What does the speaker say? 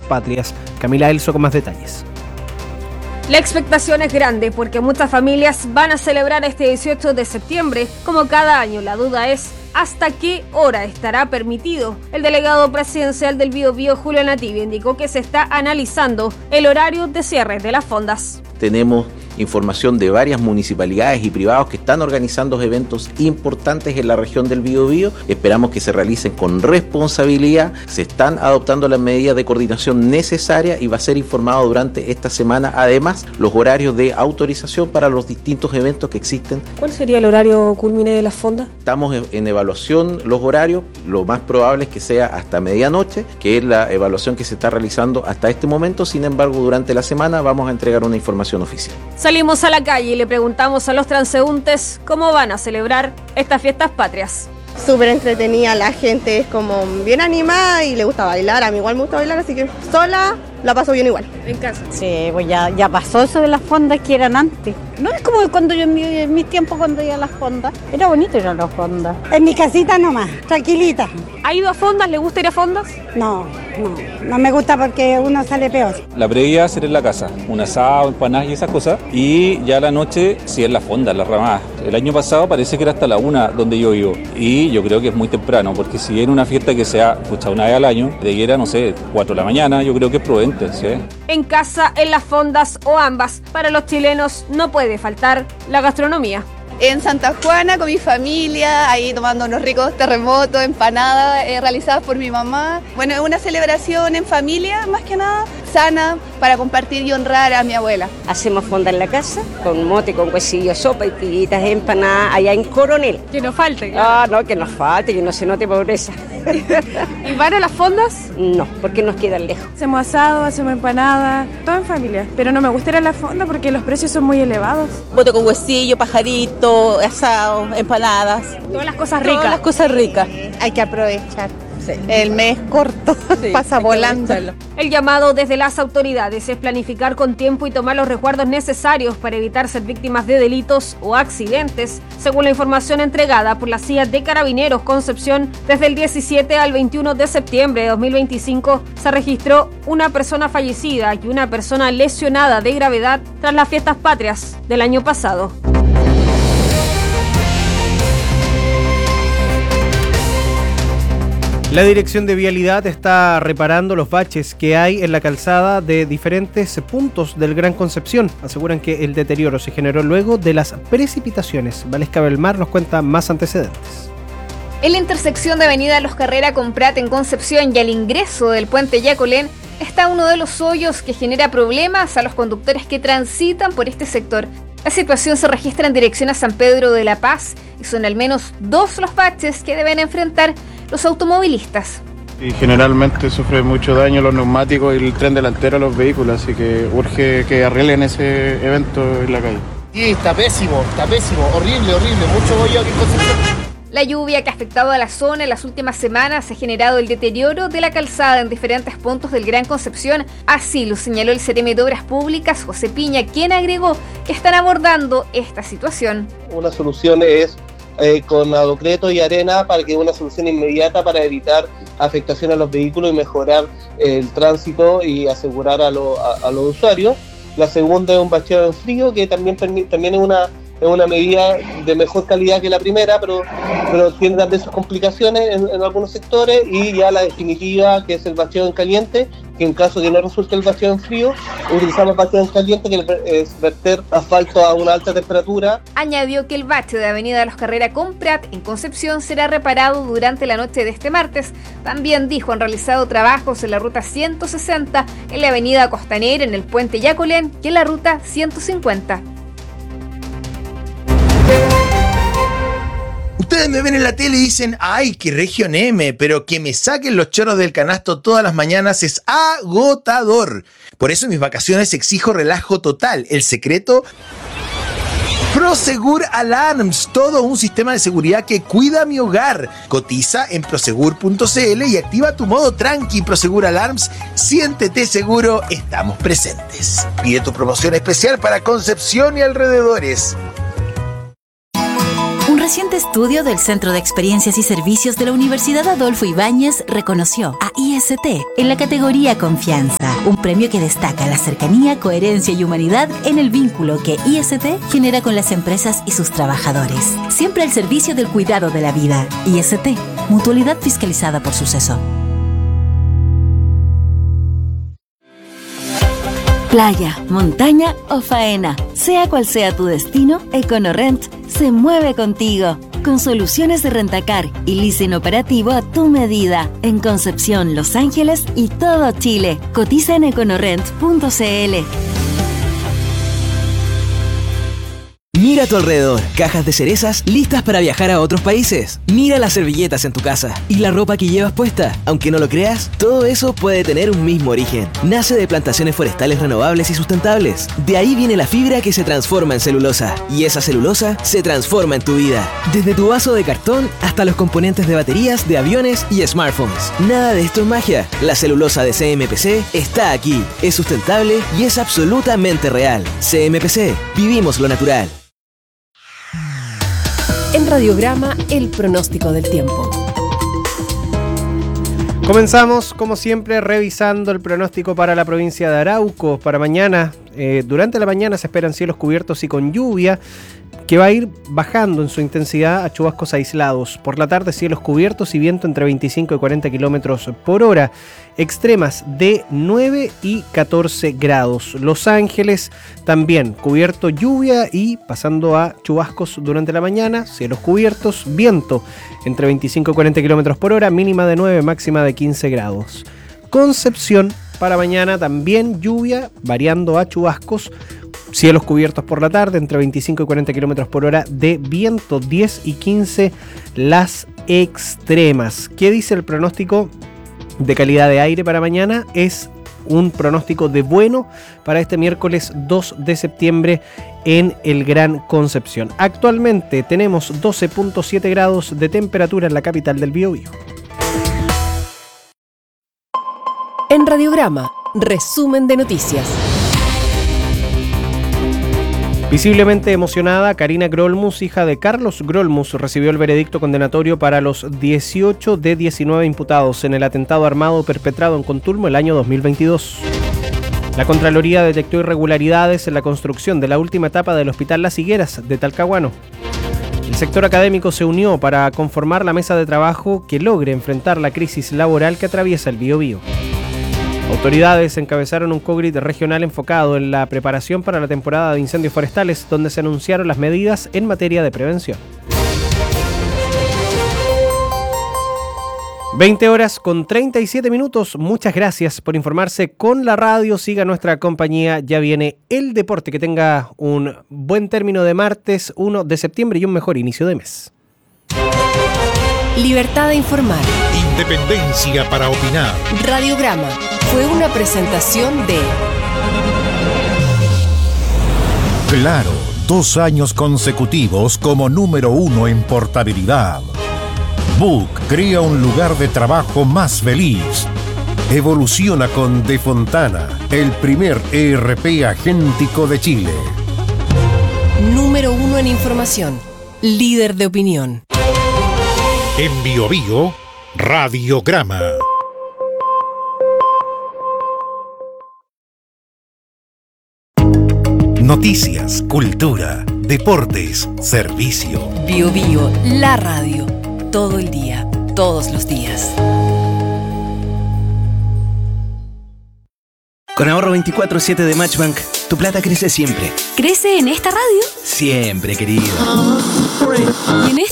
patrias. Camila Elso con más detalles. La expectación es grande porque muchas familias van a celebrar este 18 de septiembre como cada año. La duda es ¿hasta qué hora estará permitido? El delegado presidencial del Biobío, Julio Nativi, indicó que se está analizando el horario de cierre de las fondas. Tenemos información de varias municipalidades y privados que están organizando eventos importantes en la región del Biobío. Esperamos que se realicen con responsabilidad. Se están adoptando las medidas de coordinación necesarias y va a ser informado durante esta semana, además, los horarios de autorización para los distintos eventos que existen. ¿Cuál sería el horario culmine de las fondas? Estamos en evaluación los horarios. Lo más probable es que sea hasta medianoche, que es la evaluación que se está realizando hasta este momento. Sin embargo, durante la semana vamos a entregar una información oficial. Salimos a la calle y le preguntamos a los transeúntes cómo van a celebrar estas fiestas patrias. Súper entretenida, la gente es como bien animada y le gusta bailar. A mí igual me gusta bailar, así que sola la paso bien igual. En casa. Sí, pues ya pasó eso de las fondas que eran antes. No es como cuando yo en mis tiempos cuando iba a las fondas. Era bonito ir a las fondas. En mi casita nomás, tranquilita. ¿Ha ido a fondas? ¿Le gusta ir a fondas? No me gusta porque uno sale peor. La previa hacer en la casa, un asado, empanadas y esas cosas. Y ya la noche, sí, en la fonda, en las ramadas. El año pasado parece que era hasta la 1 donde yo vivo. Y yo creo que es muy temprano, porque si viene una fiesta que sea una vez al año, de que era, no sé, 4 de la mañana, yo creo que es prudente, ¿sí? En casa, en las fondas o ambas. Para los chilenos no puede faltar la gastronomía. En Santa Juana con mi familia, ahí tomando unos ricos terremotos, empanadas realizadas por mi mamá. Bueno, es una celebración en familia, más que nada, sana, para compartir y honrar a mi abuela. Hacemos fonda en la casa, con mote, con huesillo, sopa y tiritas, empanadas, allá en Coronel. Que no falte. No, que nos falte, que no se note pobreza. ¿Y van a las fondas? No, porque nos quedan lejos. Hacemos asado, hacemos empanadas, todo en familia. Pero no me gusta ir a la fonda porque los precios son muy elevados. Mote con huesillo, pajarito, asado, empanadas. Todas las cosas ricas. Todas las cosas ricas. Hay que aprovechar. Sí. El mes corto, pasa volando. El llamado desde las autoridades es planificar con tiempo y tomar los resguardos necesarios para evitar ser víctimas de delitos o accidentes. Según la información entregada por la CIA de Carabineros Concepción, desde el 17 al 21 de septiembre de 2025 se registró una persona fallecida y una persona lesionada de gravedad tras las fiestas patrias del año pasado. La Dirección de Vialidad está reparando los baches que hay en la calzada de diferentes puntos del Gran Concepción. Aseguran que el deterioro se generó luego de las precipitaciones. Valesca Belmar nos cuenta más antecedentes. En la intersección de Avenida Los Carrera con Prat en Concepción y al ingreso del puente Yacolén está uno de los hoyos que genera problemas a los conductores que transitan por este sector. La situación se registra en dirección a San Pedro de la Paz y son al menos 2 los baches que deben enfrentar los automovilistas. Y generalmente sufre mucho daño los neumáticos y el tren delantero a los vehículos, así que urge que arreglen ese evento en la calle. Sí, está pésimo, horrible, mucho hoyo aquí en Concepción. La lluvia que ha afectado a la zona en las últimas semanas ha generado el deterioro de la calzada en diferentes puntos del Gran Concepción. Así lo señaló el CRM de Obras Públicas, José Piña, quien agregó que están abordando esta situación. Una solución es con adoqueto y arena para que una solución inmediata para evitar afectación a los vehículos y mejorar el tránsito y asegurar a los usuarios. La segunda es un bacheo en frío, que también es una medida de mejor calidad que la primera, pero tiene también sus complicaciones en algunos sectores. Y ya la definitiva, que es el bacheo en caliente, que en caso de no resulte el bacheo en frío, utilizamos bacheo en caliente, que es verter asfalto a una alta temperatura. Añadió que el bache de Avenida Los Carrera con Prat en Concepción será reparado durante la noche de este martes. También dijo han realizado trabajos en la ruta 160, en la Avenida Costanera, en el puente Yacolén y en la ruta 150. Ustedes me ven en la tele y dicen, ¡ay, qué región M! Pero que me saquen los choros del canasto todas las mañanas es agotador. Por eso en mis vacaciones exijo relajo total. El secreto, Prosegur Alarms, todo un sistema de seguridad que cuida mi hogar. Cotiza en prosegur.cl y activa tu modo tranqui. Prosegur Alarms, siéntete seguro, estamos presentes. Pide tu promoción especial para Concepción y alrededores. reciente estudio del Centro de Experiencias y Servicios de la Universidad Adolfo Ibáñez reconoció a IST en la categoría Confianza, un premio que destaca la cercanía, coherencia y humanidad en el vínculo que IST genera con las empresas y sus trabajadores. Siempre al servicio del cuidado de la vida. IST, Mutualidad fiscalizada por Suceso. Playa, montaña o faena, sea cual sea tu destino, EconoRent se mueve contigo. Con soluciones de rentacar y leasing operativo a tu medida. En Concepción, Los Ángeles y todo Chile. Cotiza en econorent.cl. Mira a tu alrededor, cajas de cerezas listas para viajar a otros países. Mira las servilletas en tu casa y la ropa que llevas puesta. Aunque no lo creas, todo eso puede tener un mismo origen. Nace de plantaciones forestales renovables y sustentables. De ahí viene la fibra que se transforma en celulosa. Y esa celulosa se transforma en tu vida. Desde tu vaso de cartón hasta los componentes de baterías, de aviones y smartphones. Nada de esto es magia. La celulosa de CMPC está aquí. Es sustentable y es absolutamente real. CMPC, vivimos lo natural. En Radiograma, el pronóstico del tiempo. Comenzamos, como siempre, revisando el pronóstico para la provincia de Arauco. Para mañana, durante la mañana se esperan cielos cubiertos y con lluvia, que va a ir bajando en su intensidad a chubascos aislados. Por la tarde, cielos cubiertos y viento entre 25 y 40 kilómetros por hora. Extremas de 9 y 14 grados. Los Ángeles también cubierto, lluvia y pasando a chubascos durante la mañana. Cielos cubiertos, viento entre 25 y 40 kilómetros por hora. Mínima de 9, máxima de 15 grados. Concepción, para mañana también lluvia, variando a chubascos. Cielos cubiertos por la tarde, entre 25 y 40 kilómetros por hora de viento, 10 y 15 las extremas. ¿Qué dice el pronóstico de calidad de aire para mañana? Es un pronóstico de bueno para este miércoles 2 de septiembre en el Gran Concepción. Actualmente tenemos 12.7 grados de temperatura en la capital del Biobío. En Radiograma, resumen de noticias. Visiblemente emocionada, Karina Grolmus, hija de Carlos Grolmus, recibió el veredicto condenatorio para los 18 de 19 imputados en el atentado armado perpetrado en Contulmo el año 2022. La Contraloría detectó irregularidades en la construcción de la última etapa del Hospital Las Higueras de Talcahuano. El sector académico se unió para conformar la mesa de trabajo que logre enfrentar la crisis laboral que atraviesa el Biobío. Autoridades encabezaron un COGRIT regional enfocado en la preparación para la temporada de incendios forestales, donde se anunciaron las medidas en materia de prevención. 20 horas con 37 minutos. Muchas gracias por informarse con la radio. Siga nuestra compañía. Ya viene el deporte. Que tenga un buen término de martes 1 de septiembre y un mejor inicio de mes. Libertad de informar. Independencia para opinar. Radiograma fue una presentación de Claro, 2 años consecutivos como número 1 en portabilidad. Book crea un lugar de trabajo más feliz. Evoluciona con De Fontana, el primer ERP agéntico de Chile. Número 1 en información. Líder de opinión. En Biobío, Radiograma. Noticias, cultura, deportes, servicio. Biobío, la radio. Todo el día, todos los días. Con ahorro 24/7 de Matchbank, tu plata crece siempre. ¿Crece en esta radio? Siempre, querido. Y en